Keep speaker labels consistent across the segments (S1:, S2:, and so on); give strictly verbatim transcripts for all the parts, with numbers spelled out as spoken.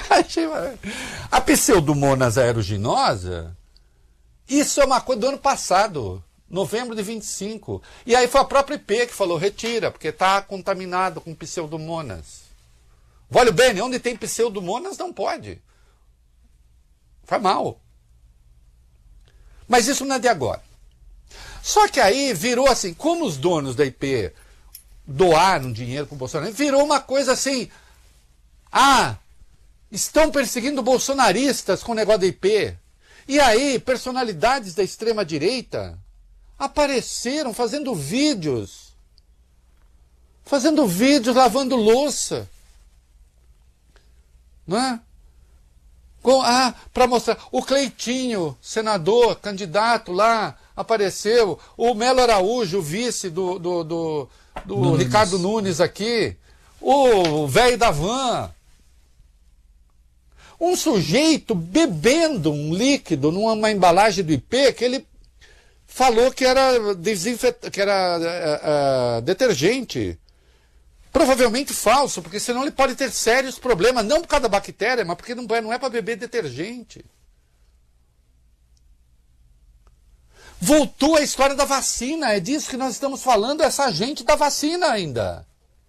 S1: A Pseudomonas aeruginosa, isso é uma coisa do ano passado, novembro de vinte e cinco. E aí foi a própria I P que falou, retira, porque está contaminado com Pseudomonas. Olha bem, onde tem Pseudomonas não pode. Faz mal. Mas isso não é de agora. Só que aí virou assim, como os donos da I P doaram dinheiro para o Bolsonaro, virou uma coisa assim, ah, estão perseguindo bolsonaristas com o negócio da I P. E aí, personalidades da extrema-direita apareceram fazendo vídeos, fazendo vídeos lavando louça, não é? Com, ah, para mostrar, o Cleitinho, senador, candidato lá, apareceu, o Melo Araújo, o vice do, do, do, do Nunes. Ricardo Nunes aqui, o velho da van, um sujeito bebendo um líquido numa embalagem do I P que ele falou que era, desinfet... que era uh, uh, detergente. Provavelmente falso, porque senão ele pode ter sérios problemas, não por causa da bactéria, mas porque não é, não é para beber detergente. Voltou a história da vacina, é disso que nós estamos falando, essa gente da vacina ainda.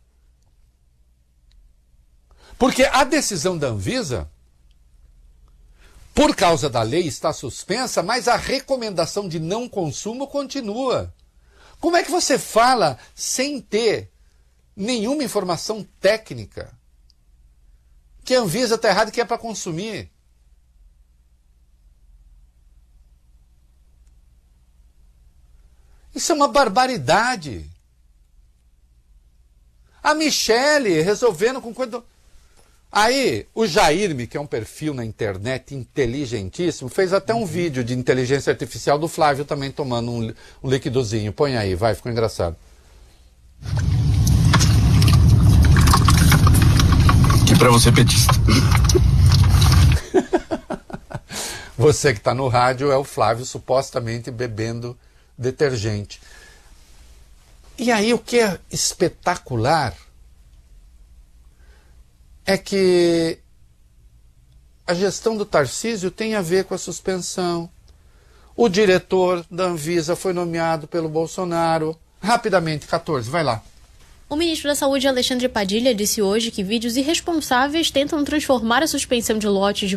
S1: Porque a decisão da Anvisa, por causa da lei, está suspensa, mas a recomendação de não consumo continua. Como é que você fala sem ter nenhuma informação técnica que a Anvisa está errada e que é para consumir? Isso é uma barbaridade. A Michele resolvendo com coisa... Aí, o Jairme, que é um perfil na internet inteligentíssimo, fez até um uhum. vídeo de inteligência artificial do Flávio também tomando um, um liquidozinho. Põe aí, vai, ficou engraçado.
S2: Que pra você, petista.
S1: Você que está no rádio é o Flávio supostamente bebendo detergente. E aí o que é espetacular é que a gestão do Tarcísio tem a ver com a suspensão. O diretor da Anvisa foi nomeado pelo Bolsonaro. Rapidamente, quatorze, vai lá.
S3: O ministro da Saúde, Alexandre Padilha, disse hoje que vídeos irresponsáveis tentam transformar a suspensão de lotes de